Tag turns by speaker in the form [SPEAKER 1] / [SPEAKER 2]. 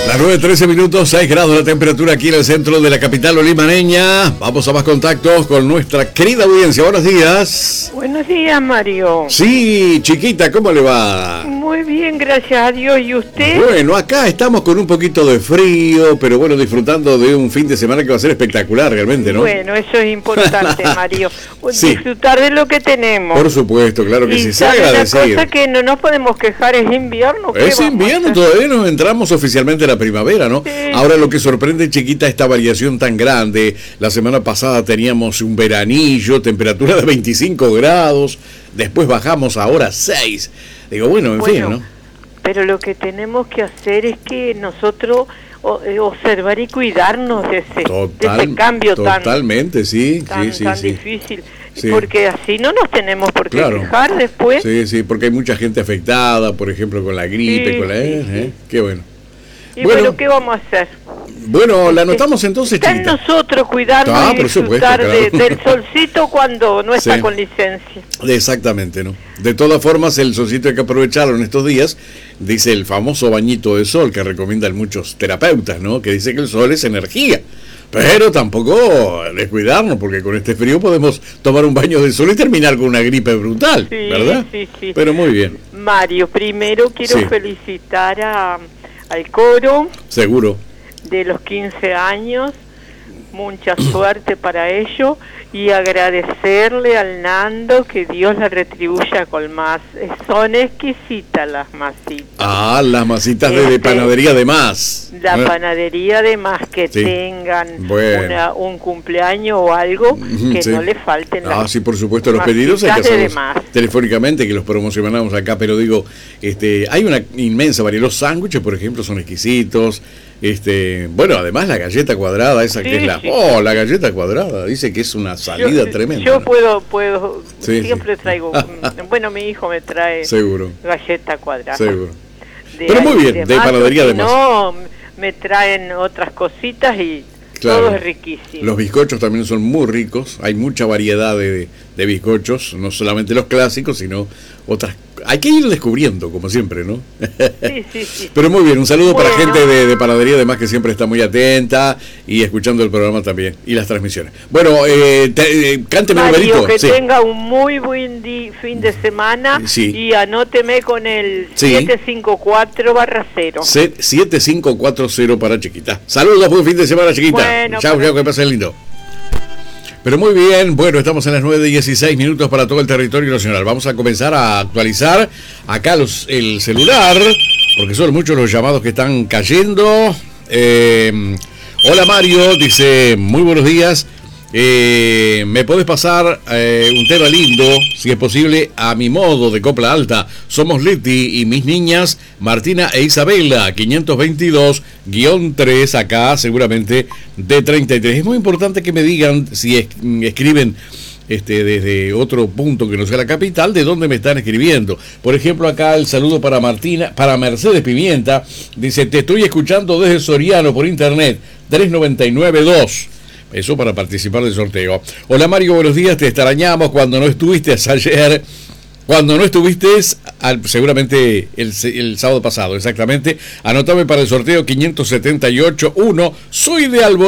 [SPEAKER 1] Las 9:13, 6 grados la temperatura aquí en el centro de la capital olimareña. Vamos a más contactos con nuestra querida audiencia. Buenos días.
[SPEAKER 2] Buenos días, Mario.
[SPEAKER 1] Sí, chiquita, ¿cómo le va?
[SPEAKER 2] Muy bien, gracias a Dios. ¿Y usted?
[SPEAKER 1] Bueno, acá estamos con un poquito de frío, pero bueno, disfrutando de un fin de semana que va a ser espectacular realmente, ¿no?
[SPEAKER 2] Bueno, eso es importante, Mario.
[SPEAKER 1] Sí.
[SPEAKER 2] Disfrutar de lo que tenemos.
[SPEAKER 1] Por supuesto, claro que sí. Se agradecido.
[SPEAKER 2] Una cosa que no nos podemos quejar es invierno.
[SPEAKER 1] Es invierno, todavía no entramos oficialmente a la primavera, ¿no?
[SPEAKER 2] Sí.
[SPEAKER 1] Ahora lo que sorprende, chiquita, esta variación tan grande. La semana pasada teníamos un veranillo, temperatura de 25 grados, después bajamos ahora 6. Digo, bueno, en fin, ¿no?
[SPEAKER 2] Pero lo que tenemos que hacer es que nosotros observar y cuidarnos de ese cambio
[SPEAKER 1] totalmente,
[SPEAKER 2] tan difícil. Sí. Porque así no nos tenemos por qué quejar después.
[SPEAKER 1] Sí, porque hay mucha gente afectada, por ejemplo, con la gripe, Qué bueno.
[SPEAKER 2] Y bueno, ¿qué vamos a hacer?
[SPEAKER 1] Bueno, la anotamos entonces,
[SPEAKER 2] está
[SPEAKER 1] chiquita.
[SPEAKER 2] En nosotros cuidarnos y disfrutar del solcito cuando no está con licencia.
[SPEAKER 1] Exactamente, ¿no? De todas formas, el solcito hay que aprovecharlo en estos días. Dice el famoso bañito de sol que recomiendan muchos terapeutas, ¿no? Que dice que el sol es energía. Pero tampoco descuidarnos, porque con este frío podemos tomar un baño de sol y terminar con una gripe brutal, ¿verdad?
[SPEAKER 2] Sí.
[SPEAKER 1] Pero muy bien.
[SPEAKER 2] Mario, primero quiero felicitar al coro.
[SPEAKER 1] Seguro.
[SPEAKER 2] De los 15 años, mucha suerte para ello y agradecerle al Nando que Dios la retribuya con más. Son exquisitas las masitas.
[SPEAKER 1] Ah, las masitas de panadería de más.
[SPEAKER 2] La panadería de más, que tengan un cumpleaños o algo que no le falten las.
[SPEAKER 1] Ah, sí, por supuesto, los pedidos hay que hacerlos telefónicamente, que los promocionamos acá, pero digo, hay una inmensa variedad. Los sándwiches, por ejemplo, son exquisitos. Bueno, además la galleta cuadrada, esa que es la galleta cuadrada, dice que es una salida tremenda.
[SPEAKER 2] Yo puedo siempre traigo, bueno, mi hijo me trae galleta cuadrada.
[SPEAKER 1] Seguro. Pero muy bien, de panadería además.
[SPEAKER 2] No, me traen otras cositas y todo es riquísimo.
[SPEAKER 1] Los bizcochos también son muy ricos, hay mucha variedad de bizcochos, no solamente los clásicos, sino otras. Hay que ir descubriendo, como siempre, ¿no?
[SPEAKER 2] Sí.
[SPEAKER 1] Pero muy bien, un saludo para gente de panadería, además, que siempre está muy atenta y escuchando el programa también y las transmisiones. Bueno, cánteme un numerito.
[SPEAKER 2] Que tenga un muy buen fin de semana y anóteme con el 754/0.
[SPEAKER 1] 7540 para chiquita. Saludos, buen fin de semana, chiquita.
[SPEAKER 2] Bueno,
[SPEAKER 1] chao, que pasen lindo. Pero muy bien, bueno, estamos en las 9:16 para todo el territorio nacional. Vamos a comenzar a actualizar acá el celular, porque son muchos los llamados que están cayendo. Hola Mario, dice, muy buenos días. ¿Me podés pasar un tema lindo, si es posible, a mi modo de copla alta? Somos Leti y mis niñas Martina e Isabela, 522-3, acá seguramente de 33. Es muy importante que me digan, si escriben desde otro punto que no sea la capital, de dónde me están escribiendo. Por ejemplo, acá el saludo para Mercedes Pimienta, dice, te estoy escuchando desde Soriano por internet, 399.2. Eso para participar del sorteo. Hola Mario, buenos días, te extrañamos cuando no estuviste ayer. Cuando no estuviste, seguramente el sábado pasado, exactamente. Anótame para el sorteo 578-1. Soy de Albo.